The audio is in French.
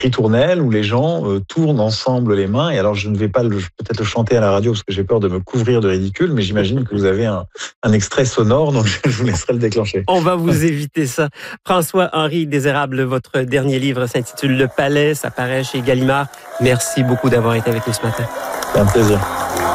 ritournelle où les gens tournent ensemble les mains. Et alors, je ne vais pas peut-être le chanter à la radio parce que j'ai peur de me couvrir de ridicule, mais j'imagine que vous avez un extrait sonore, donc je vous laisserai le déclencher. On va vous éviter ça. François-Henri Désérable, votre dernier livre s'intitule Le Palais, ça paraît chez Gallimard. Merci beaucoup d'avoir été avec nous ce matin. C'est un plaisir.